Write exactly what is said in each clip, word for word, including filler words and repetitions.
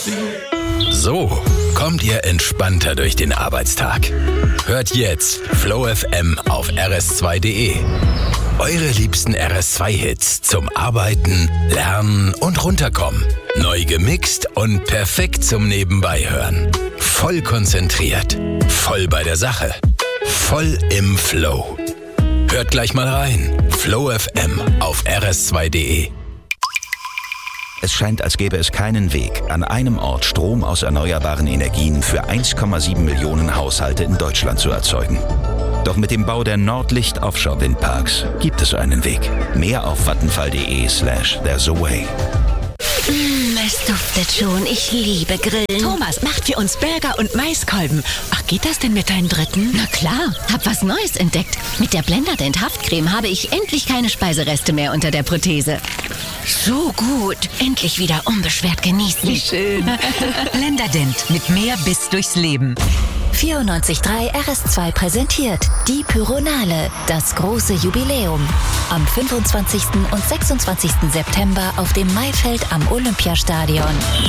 So kommt ihr entspannter durch den Arbeitstag. Hört jetzt Flow F M auf R S zwei Punkt D E. Eure liebsten R S zwei Hits zum Arbeiten, Lernen und Runterkommen. Neu gemixt und perfekt zum Nebenbeihören. Voll konzentriert, voll bei der Sache, voll im Flow. Hört gleich mal rein. Flow F M auf R S zwei Punkt D E. Es scheint, als gäbe es keinen Weg, an einem Ort Strom aus erneuerbaren Energien für eins Komma sieben Millionen Haushalte in Deutschland zu erzeugen. Doch mit dem Bau der Nordlicht Offshore Windparks gibt es einen Weg. Mehr auf vattenfall.de slash there's a way. Mm, es duftet schon. Ich liebe Grillen. Thomas macht für uns Burger und Maiskolben. Ach, geht das denn mit deinen Dritten? Na klar, hab was Neues entdeckt. Mit der Blenderdent Haftcreme habe ich endlich keine Speisereste mehr unter der Prothese. So gut. Endlich wieder unbeschwert genießen. Wie schön. Blenderdent mit mehr Biss durchs Leben. vierundneunzig Komma drei R S zwei präsentiert die Pyronale, das große Jubiläum. Am fünfundzwanzigsten und sechsundzwanzigsten September auf dem Maifeld am Olympiastadion.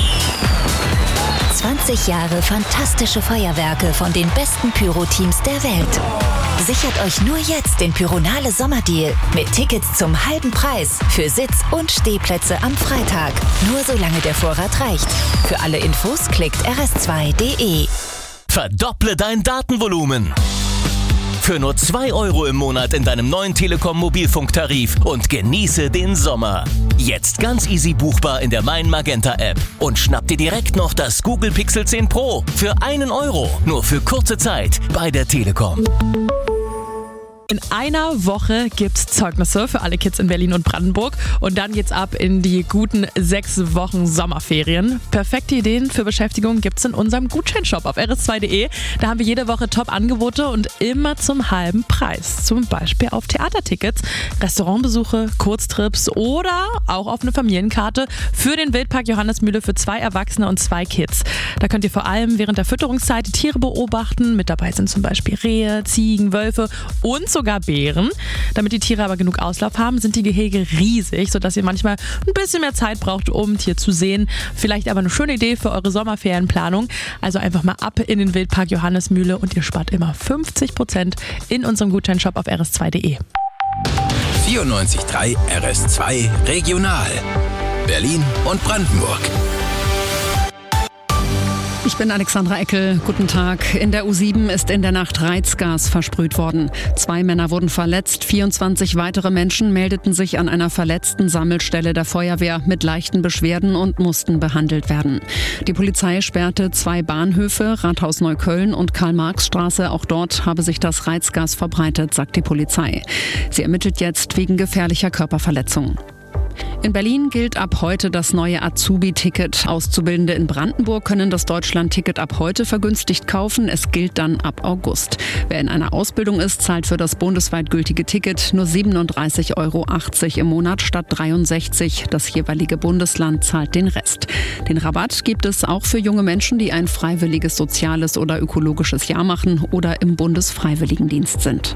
zwanzig Jahre fantastische Feuerwerke von den besten Pyro-Teams der Welt. Sichert euch nur jetzt den Pyronale Sommerdeal mit Tickets zum halben Preis für Sitz- und Stehplätze am Freitag. Nur solange der Vorrat reicht. Für alle Infos klickt R S zwei Punkt D E. Verdopple dein Datenvolumen. Für nur zwei Euro im Monat in deinem neuen Telekom-Mobilfunktarif und genieße den Sommer. Jetzt ganz easy buchbar in der Mein Magenta App. Und schnapp dir direkt noch das Google Pixel zehn Pro für einen Euro. Nur für kurze Zeit bei der Telekom. In einer Woche gibt's Zeugnisse für alle Kids in Berlin und Brandenburg und dann geht's ab in die guten sechs Wochen Sommerferien. Perfekte Ideen für Beschäftigung gibt's in unserem Gutscheinshop auf R S zwei Punkt D E. Da haben wir jede Woche Top-Angebote und immer zum halben Preis. Zum Beispiel auf Theatertickets, Restaurantbesuche, Kurztrips oder auch auf eine Familienkarte für den Wildpark Johannesmühle für zwei Erwachsene und zwei Kids. Da könnt ihr vor allem während der Fütterungszeit die Tiere beobachten. Mit dabei sind zum Beispiel Rehe, Ziegen, Wölfe und sogar Bären. Damit die Tiere aber genug Auslauf haben, sind die Gehege riesig, sodass ihr manchmal ein bisschen mehr Zeit braucht, um ein Tier zu sehen. Vielleicht aber eine schöne Idee für eure Sommerferienplanung. Also einfach mal ab in den Wildpark Johannesmühle und ihr spart immer fünfzig Prozent in unserem Gutscheinshop auf R S zwei Punkt D E. vierundneunzig Komma drei R S zwei Regional. Berlin und Brandenburg. Ich bin Alexandra Eckel. Guten Tag. In der U sieben ist in der Nacht Reizgas versprüht worden. Zwei Männer wurden verletzt. vierundzwanzig weitere Menschen meldeten sich an einer verletzten Sammelstelle der Feuerwehr mit leichten Beschwerden und mussten behandelt werden. Die Polizei sperrte zwei Bahnhöfe, Rathaus Neukölln und Karl-Marx-Straße. Auch dort habe sich das Reizgas verbreitet, sagt die Polizei. Sie ermittelt jetzt wegen gefährlicher Körperverletzung. In Berlin gilt ab heute das neue Azubi-Ticket. Auszubildende in Brandenburg können das Deutschland-Ticket ab heute vergünstigt kaufen. Es gilt dann ab August. Wer in einer Ausbildung ist, zahlt für das bundesweit gültige Ticket nur siebenunddreißig Euro achtzig im Monat statt dreiundsechzig. Das jeweilige Bundesland zahlt den Rest. Den Rabatt gibt es auch für junge Menschen, die ein freiwilliges soziales oder ökologisches Jahr machen oder im Bundesfreiwilligendienst sind.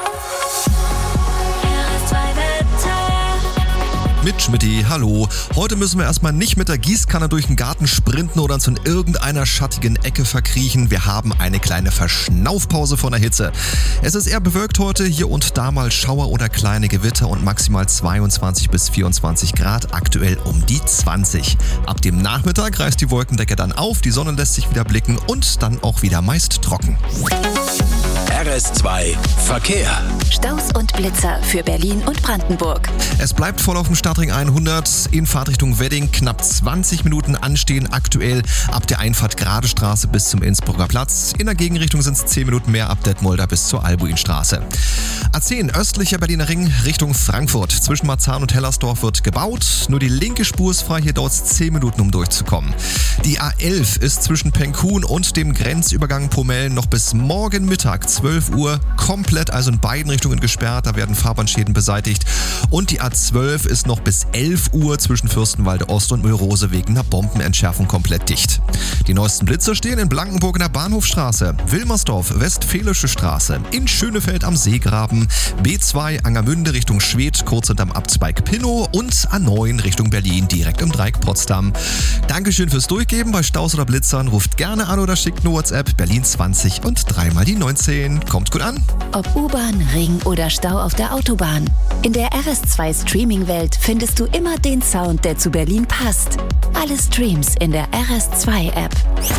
Mit Schmitty, hallo. Heute müssen wir erstmal nicht mit der Gießkanne durch den Garten sprinten oder uns in irgendeiner schattigen Ecke verkriechen. Wir haben eine kleine Verschnaufpause von der Hitze. Es ist eher bewölkt heute, hier und da mal Schauer oder kleine Gewitter und maximal zweiundzwanzig bis vierundzwanzig Grad, aktuell um die zwanzig. Ab dem Nachmittag reißt die Wolkendecke dann auf, die Sonne lässt sich wieder blicken und dann auch wieder meist trocken. R S zwei Verkehr. Staus und Blitzer für Berlin und Brandenburg. Es bleibt voll auf dem Stadtring hundert in Fahrtrichtung Wedding. Knapp zwanzig Minuten anstehen aktuell ab der Einfahrt Gradestraße bis zum Innsbrucker Platz. In der Gegenrichtung sind es zehn Minuten mehr ab Detmolder bis zur Albuinstraße. A zehn östlicher Berliner Ring Richtung Frankfurt. Zwischen Marzahn und Hellersdorf wird gebaut. Nur die linke Spur ist frei. Hier dauert es zehn Minuten, um durchzukommen. Die A elf ist zwischen Penkhuhn und dem Grenzübergang Pomellen noch bis morgen Mittag zwölf Uhr komplett, also in beiden Richtungen gesperrt. Da werden Fahrbahnschäden beseitigt. Und die A zwölf ist noch bis elf Uhr zwischen Fürstenwalde Ost und Mühlrose wegen einer Bombenentschärfung komplett dicht. Die neuesten Blitzer stehen in Blankenburg in der Bahnhofstraße, Wilmersdorf, Westfälische Straße, in Schönefeld am Seegraben, B zwei Angermünde Richtung Schwedt, kurz hinterm Abzweig Pinnow und A neun Richtung Berlin, direkt im Dreieck Potsdam. Dankeschön fürs Durchgeben. Bei Staus oder Blitzern ruft gerne an oder schickt eine WhatsApp Berlin zwanzig und dreimal die neunzehn. Kommt gut an. Ob U-Bahn, Ring oder Stau auf der Autobahn. In der R S zwei Streaming-Welt findest du immer den Sound, der zu Berlin passt. Alle Streams in der R S zwei App.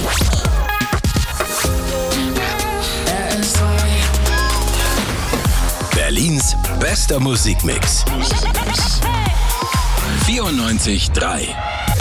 Berlins bester Musikmix. vierundneunzig Komma drei